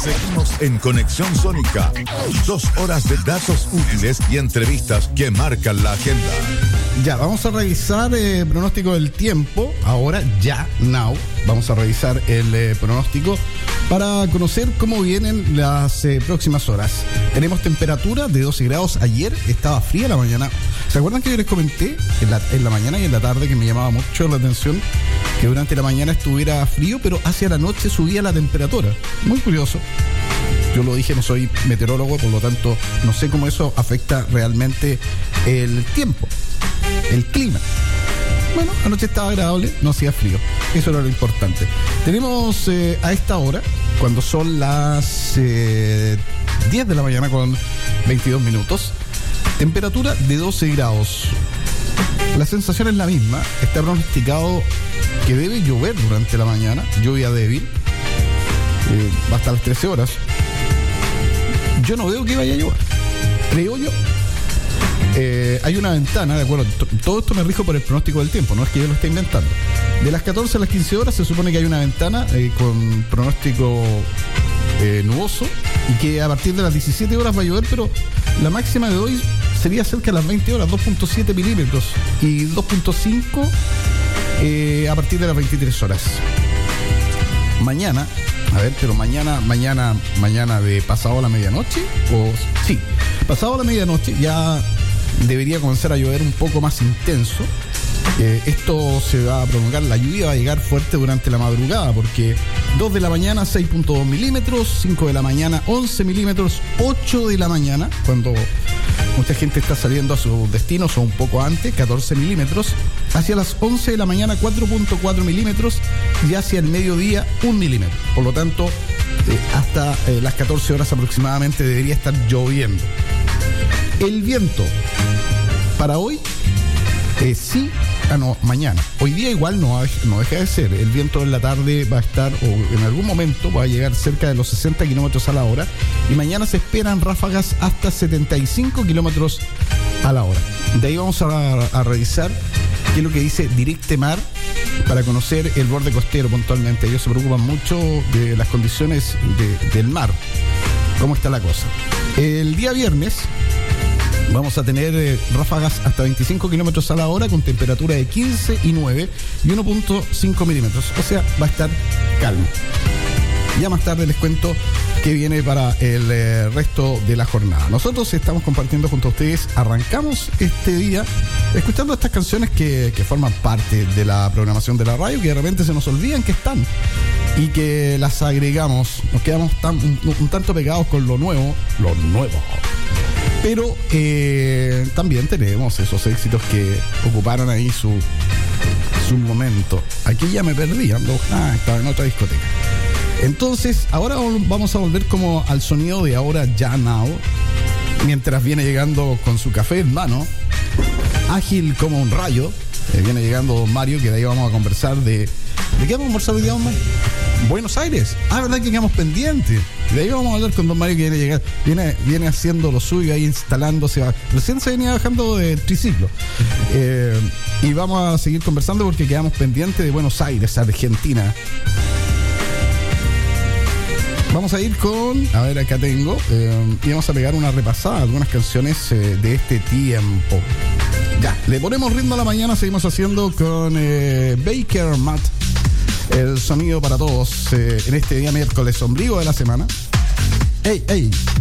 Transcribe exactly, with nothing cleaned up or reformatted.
Seguimos en Conexión Sónica. Dos horas de datos útiles y entrevistas que marcan la agenda. Ya, vamos a revisar el eh, pronóstico del tiempo. Ahora, ya, now. Vamos a revisar el eh, pronóstico para conocer cómo vienen las eh, próximas horas. Tenemos temperatura de doce grados. Ayer estaba fría la mañana. ¿Se acuerdan que yo les comenté en la, en la mañana y en la tarde que me llamaba mucho la atención que durante la mañana estuviera frío, pero hacia la noche subía la temperatura? Muy curioso. Yo lo dije, no soy meteorólogo, por lo tanto no sé cómo eso afecta realmente el tiempo, el clima. Bueno, anoche estaba agradable, no hacía frío. Eso era lo importante. Tenemos eh, a esta hora, cuando son las eh, diez de la mañana con veintidós minutos, temperatura de doce grados. La sensación es la misma. Está pronosticado que debe llover durante la mañana, lluvia débil, eh, hasta las trece horas. Yo no veo que vaya a llover, creo yo. Eh, hay una ventana, de acuerdo, t- todo esto me rijo por el pronóstico del tiempo, no es que yo lo esté inventando. De las catorce a las quince horas se supone que hay una ventana eh, con pronóstico eh, nuboso, y que a partir de las diecisiete horas va a llover, pero la máxima de hoy sería cerca de las veinte horas, dos punto siete milímetros, y dos punto cinco eh, a partir de las veintitrés horas. Mañana, a ver, pero mañana, mañana, mañana de pasado a la medianoche, o sí, pasado a la medianoche ya debería comenzar a llover un poco más intenso. Eh, esto se va a prolongar, la lluvia va a llegar fuerte durante la madrugada, porque dos de la mañana seis punto dos milímetros, cinco de la mañana once milímetros, ocho de la mañana, cuando mucha gente está saliendo a sus destinos o un poco antes, catorce milímetros, hacia las once de la mañana cuatro punto cuatro milímetros y hacia el mediodía un milímetro. Por lo tanto, eh, hasta eh, las catorce horas aproximadamente debería estar lloviendo. El viento para hoy, eh, sí, ah no, mañana. Hoy día igual no, no deja de ser. El viento en la tarde va a estar, o en algún momento va a llegar cerca de los sesenta kilómetros a la hora. Y mañana se esperan ráfagas hasta setenta y cinco kilómetros a la hora. De ahí vamos a, a revisar qué es lo que dice Directemar para conocer el borde costero puntualmente. Ellos se preocupan mucho de las condiciones de, del mar. ¿Cómo está la cosa? El día viernes vamos a tener eh, ráfagas hasta veinticinco kilómetros a la hora con temperatura de quince y nueve y uno punto cinco milímetros. O sea, va a estar calmo. Ya más tarde les cuento qué viene para el eh, resto de la jornada. Nosotros estamos compartiendo junto a ustedes. Arrancamos este día escuchando estas canciones que, que forman parte de la programación de la radio, que de repente se nos olvidan que están y que las agregamos. Nos quedamos tan, un, un tanto pegados con lo nuevo, lo nuevo. Pero eh, también tenemos esos éxitos que ocuparon ahí su, su momento. Aquí ya me perdí, ando, ah, estaba en otra discoteca. Entonces, ahora vamos a volver como al sonido de ahora, ya, now. Mientras viene llegando con su café en mano, ágil como un rayo, eh, viene llegando don Mario, que de ahí vamos a conversar de... ¿De qué vamos a conversar hoy día, don Mario? Buenos Aires. Ah, verdad que quedamos pendientes. De ahí vamos a hablar con don Mario, que viene, llegar, viene, viene haciendo lo suyo ahí, instalándose. Recién se venía bajando de triciclo. Eh, y vamos a seguir conversando porque quedamos pendientes de Buenos Aires, Argentina. Vamos a ir con, a ver, acá tengo, eh, y vamos a pegar una repasada a algunas canciones eh, de este tiempo. Ya, le ponemos ritmo a la mañana, seguimos haciendo con eh, Baker Matt. El sonido para todos eh, en este día miércoles, ombligo de la semana. ¡Ey, ey!